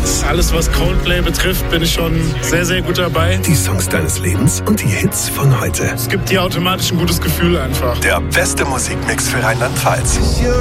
Alles, was Coldplay betrifft, bin ich schon sehr, sehr gut dabei. Die Songs deines Lebens und die Hits von heute. Es gibt dir automatisch ein gutes Gefühl einfach. Der beste Musikmix für Rheinland-Pfalz.